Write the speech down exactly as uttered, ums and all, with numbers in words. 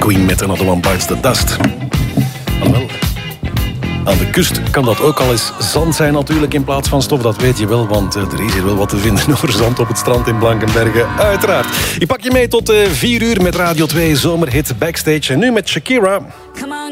Queen met Another One Bites the Dust. Alhoewel, aan de kust kan dat ook al eens zand zijn natuurlijk in plaats van stof. Dat weet je wel, want uh, er is hier wel wat te vinden over zand op het strand in Blankenberge. Uiteraard. Ik pak je mee tot uh, vier uur met Radio twee Zomerhit Backstage. En nu met Shakira.